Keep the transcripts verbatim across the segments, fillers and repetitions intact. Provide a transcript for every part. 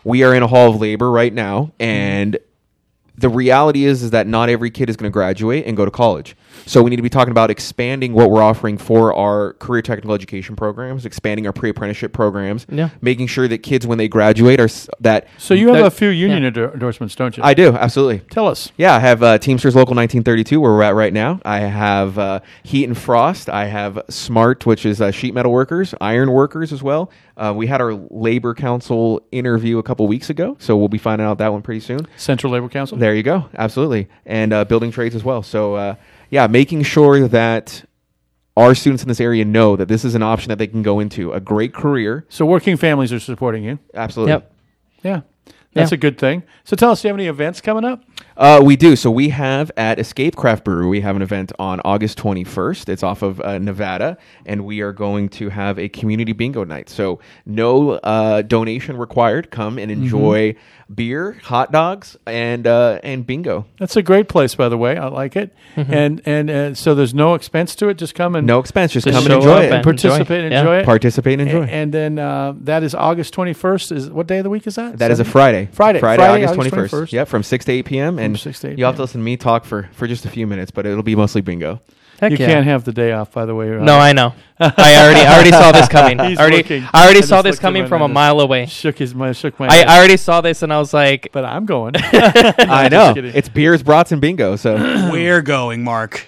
we are in a hall of labor right now, and the reality is is that not every kid is going to graduate and go to college. So we need to be talking about expanding what we're offering for our career technical education programs, expanding our pre-apprenticeship programs, yeah. making sure that kids, when they graduate, are s- that... So you have that, a few union yeah. endor- endorsements, don't you? I do, absolutely. Tell us. Yeah, I have uh, Teamsters Local nineteen thirty-two, where we're at right now. I have uh, Heat and Frost. I have SMART, which is uh, sheet metal workers, iron workers as well. Uh, we had our Labor Council interview a couple weeks ago, so we'll be finding out that one pretty soon. Central Labor Council? There you go, absolutely. And uh, building trades as well. So, uh, yeah, making sure that our students in this area know that this is an option that they can go into, a great career. So working families are supporting you? Absolutely. Yep. Yeah. That's yeah. a good thing. So tell us, do you have any events coming up? Uh, we do. So we have at Escape Craft Brewery, we have an event on August twenty-first. It's off of uh, Nevada, and we are going to have a community bingo night. So no uh, donation required. Come and enjoy mm-hmm. beer, hot dogs, and uh, and bingo. That's a great place, by the way. I like it. Mm-hmm. And and uh, so there's no expense to it. Just come and no expense. Just, just come and enjoy it. And participate and enjoy, enjoy yeah. it. Participate and enjoy. And, and then uh, that is August twenty-first. Is what day of the week is that? That is a Friday. Friday. Friday, Friday August August twenty-first. twenty-first. Yep, from six to eight p.m. And six to eight you'll have to listen to me talk for, for just a few minutes, but it'll be mostly bingo. Heck you yeah. can't have the day off, by the way. Right? No, I know. I already I already saw this coming. He's already, looking. I already I saw just this looked coming at him from a and mile away. Shook his my shook my I, head. I already saw this, and I was like... But I'm going. I know. It's beers, brats, and bingo. So we're going, Mark.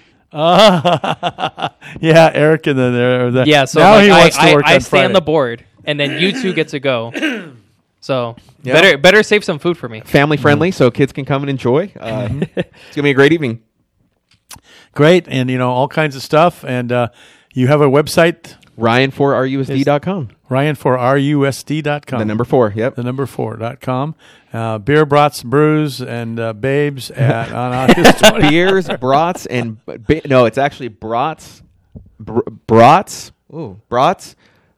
Uh, yeah, Eric and then there. The, yeah, so now like, he I, wants to I, work I on stay Friday. on the board, and then you two get to go. So yeah. better better save some food for me. Family friendly, mm-hmm. so kids can come and enjoy. Uh, mm-hmm. It's going to be a great evening. Great, and you know, all kinds of stuff. And uh, you have a website, Ryan for R U S D dot com. Ryan for R U S D dot com. The number four, yep. The number four dot com. Uh, beer, brats, brews, and uh, babes at, on August twentieth. Beers, brats, and... Ba- no, it's actually brats. Br- brats. Ooh, brats.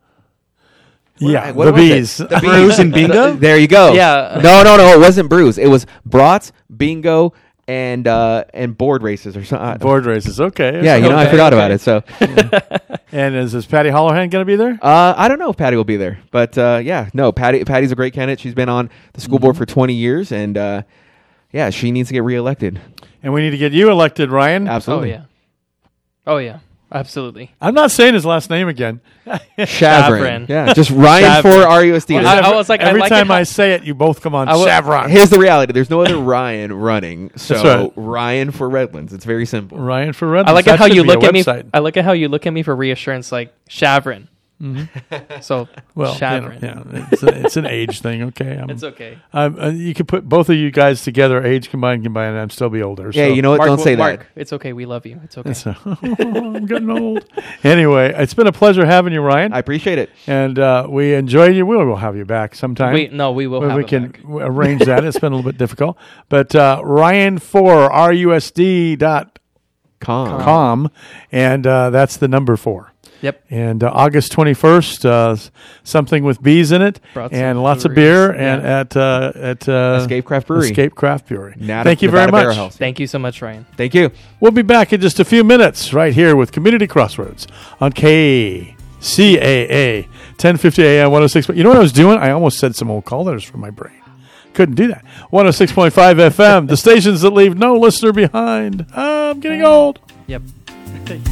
What yeah, I, what the was bees. The bees. Brews and bingo? There you go. Yeah. No, no, no, it wasn't brews. It was brats, bingo, and uh, and board races or something. Board races, okay. Yeah, you know, okay. I forgot about it. So, yeah. And is, is Patty Hollohan going to be there? Uh, I don't know if Patty will be there, but uh, yeah, no, Patty. Patty's a great candidate. She's been on the school mm-hmm. board for twenty years, and uh, yeah, she needs to get reelected. And we need to get you elected, Ryan. Absolutely. Oh yeah. Oh yeah. Absolutely. I'm not saying his last name again. Shavrin. Yeah, just Ryan Shavrin. for R U S D. Well, I, I was like, every I like time how, I say it, you both come on I w- Shavrin. Here's the reality: there's no other Ryan running, so right. Ryan for Redlands. It's very simple. Ryan for Redlands. I like that it how should you be a look at me. website. I like it how you look at me for reassurance, like Shavrin. Mm-hmm. So well, Shavrin. You know, yeah, it's, a, it's an age thing. Okay, I'm, it's okay. I'm, uh, you could put both of you guys together, age combined, combined, and I'd still be older. Yeah, so. you know what? Mark, Don't say Mark, that. It's okay. We love you. It's okay. It's a, I'm getting old. Anyway, it's been a pleasure having you, Ryan. I appreciate it, and uh, we enjoyed you. We'll, we'll have you back sometime. We, no, we will. Well, have we it can back. arrange that. It's been a little bit difficult, but uh, Ryan for R U S D dot com, and uh, that's the number four. Yep. And uh, August twenty-first, uh, something with bees in it, Brought and lots breweries. of beer, Yeah. and at uh, at uh, Escape Craft Brewery. Escape Craft Brewery. Nata, Thank you Nevada very Barrel much. House. Thank you so much, Ryan. Thank you. We'll be back in just a few minutes, right here with Community Crossroads on K C A A ten fifty A M one oh six. You know what I was doing? I almost said some old call letters from my brain. Couldn't do that. one oh six point five F M, the stations that leave no listener behind. Ah, I'm getting old. Yep. Hey.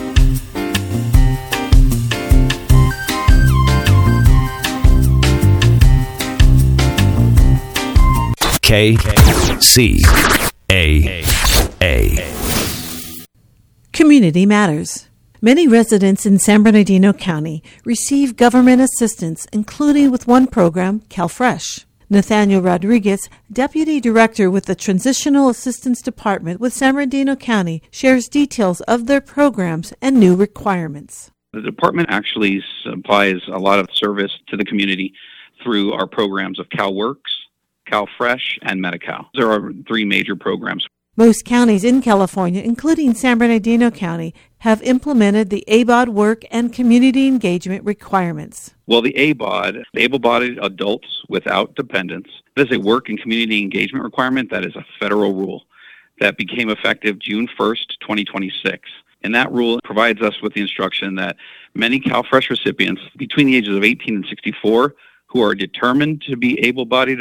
K C A A. Community Matters. Many residents in San Bernardino County receive government assistance, including with one program, CalFresh. Nathaniel Rodriguez, Deputy Director with the Transitional Assistance Department with San Bernardino County, shares details of their programs and new requirements. The department actually supplies a lot of service to the community through our programs of CalWorks, CalFresh, and Medi-Cal. There are three major programs. Most counties in California, including San Bernardino County, have implemented the A B O D work and community engagement requirements. Well, the A B O D, able-bodied adults without dependents, that is a work and community engagement requirement that is a federal rule that became effective June first, twenty twenty-six. And that rule provides us with the instruction that many CalFresh recipients between the ages of eighteen and sixty-four who are determined to be able-bodied